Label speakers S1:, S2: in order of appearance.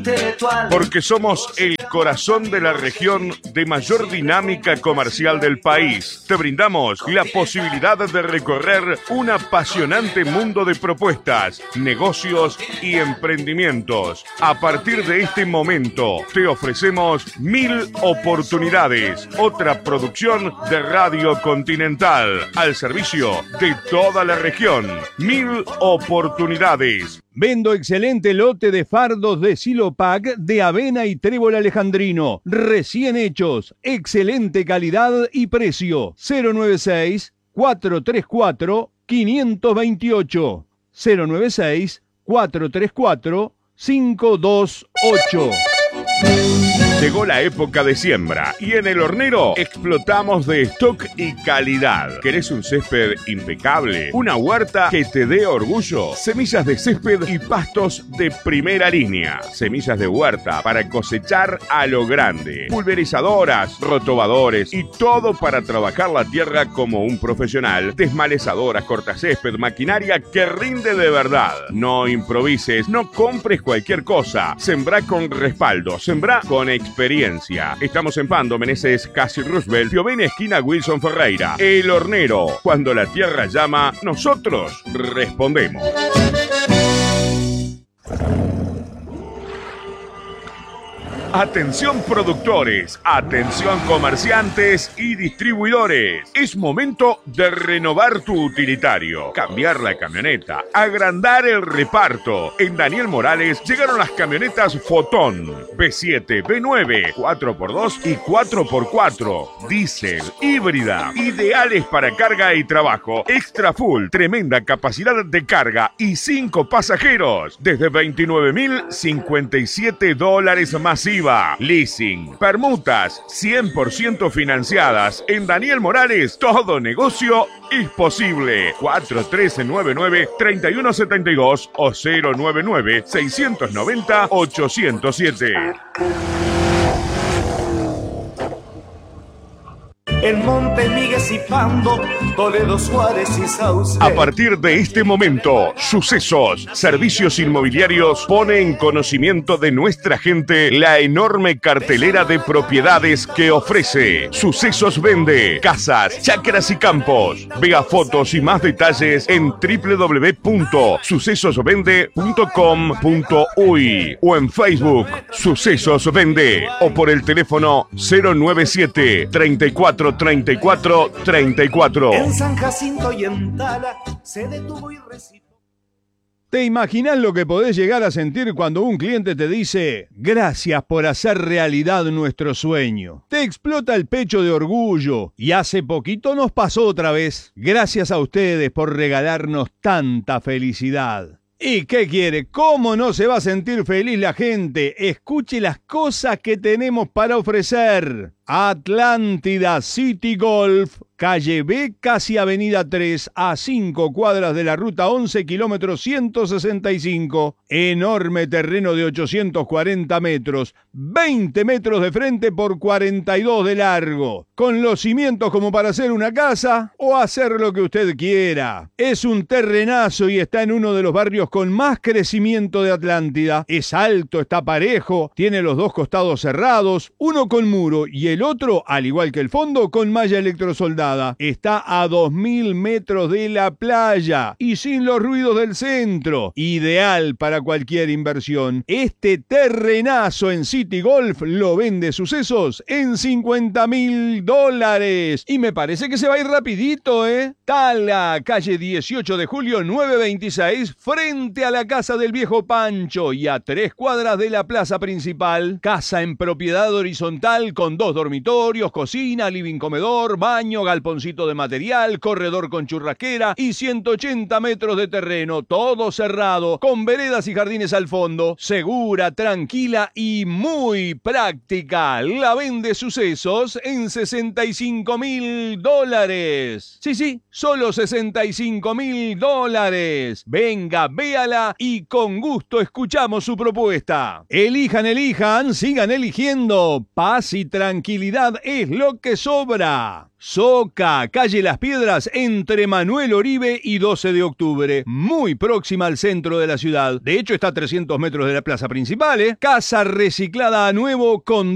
S1: Porque somos el corazón de la región de mayor dinámica comercial del país. Te brindamos la posibilidad de recorrer un apasionante mundo de propuestas, negocios y emprendimientos. A partir de este momento, te ofrecemos 1000 oportunidades. Otra producción de Radio Continental al servicio de toda la región. 1000 oportunidades.
S2: Vendo excelente lote de fardos de Silopac de avena y trébol alejandrino. Recién hechos. Excelente calidad y precio. 096-434-528. 096-434-528.
S1: Llegó la época de siembra y en el hornero explotamos de stock y calidad. ¿Querés un césped impecable? ¿Una huerta que te dé orgullo? Semillas de césped y pastos de primera línea. Semillas de huerta para cosechar a lo grande. Pulverizadoras, rotobadores y todo para trabajar la tierra como un profesional. Desmalezadoras, cortacésped, maquinaria que rinde de verdad. No improvises, no compres cualquier cosa. Sembrá con respaldo, sembrá con experiencia. Estamos en Pando, Meneses, Casi Roosevelt, Piovene, esquina Wilson Ferreira. El Hornero. Cuando la tierra llama, nosotros respondemos. Atención productores, atención comerciantes y distribuidores. Es momento de renovar tu utilitario, cambiar la camioneta, agrandar el reparto. En Daniel Morales llegaron las camionetas Fotón, B7, B9, 4x2 y 4x4, diésel, híbrida, ideales para carga y trabajo. Extra full, tremenda capacidad de carga y 5 pasajeros. Desde $29.057 masiva. Leasing, permutas 100% financiadas. En Daniel Morales, todo negocio es posible. 4399-3172 o 099-690-807.
S3: En Monte Miguel y Pando, Toledo, Suárez y Sauce.
S1: A partir de este momento, Sucesos Servicios Inmobiliarios pone en conocimiento de nuestra gente la enorme cartelera de propiedades que ofrece. Sucesos vende casas, chacras y campos. Vea fotos y más detalles en www.sucesosvende.com.uy o en Facebook Sucesos Vende o por el teléfono 097 34 34.
S3: En San Jacinto y en Tala se detuvo y recitó.
S2: ¿Te imaginas lo que podés llegar a sentir cuando un cliente te dice gracias por hacer realidad nuestro sueño? Te explota el pecho de orgullo y hace poquito nos pasó otra vez. Gracias a ustedes por regalarnos tanta felicidad. ¿Y qué quiere? ¿Cómo no se va a sentir feliz la gente? Escuche las cosas que tenemos para ofrecer. Atlántida City Golf, calle B, casi avenida 3, a 5 cuadras de la ruta 11, kilómetro 165. Enorme terreno de 840 metros, 20 metros de frente por 42 de largo. Con los cimientos como para hacer una casa o hacer lo que usted quiera. Es un terrenazo y está en uno de los barrios con más crecimiento de Atlántida. Es alto, está parejo, tiene los dos costados cerrados, uno con muro y el otro, al igual que el fondo, con malla electrosoldada. Está a 2000 metros de la playa y sin los ruidos del centro. Ideal para cualquier inversión. Este terrenazo en City Golf lo vende Sucesos en $50.000. Y me parece que se va a ir rapidito, ¿eh? Tala, calle 18 de julio 926, frente a la casa del viejo Pancho y a 3 cuadras de la plaza principal. Casa en propiedad horizontal con 2 dormitorios, cocina, living comedor, baño, galponcito de material, corredor con churrasquera y 180 metros de terreno, todo cerrado, con veredas y jardines al fondo. Segura, tranquila y muy práctica. La vende Sucesos en $65.000. Sí, solo $65.000. Venga, véala y con gusto escuchamos su propuesta. Elijan, sigan eligiendo. Paz y tranquilidad es lo que sobra. Soca, calle Las Piedras, entre Manuel Oribe y 12 de octubre. Muy próxima al centro de la ciudad. De hecho, está a 300 metros de la plaza principal, ¿eh? Casa reciclada a nuevo con